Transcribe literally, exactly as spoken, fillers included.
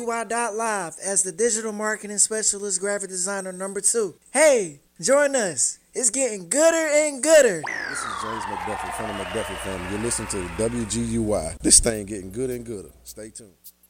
Y dot live as the digital marketing specialist graphic designer number two. Hey, join us. It's getting gooder and gooder. This is James McDuffie from the McDuffie family. You're listening to W G U Y. This thing getting gooder and gooder. Stay tuned.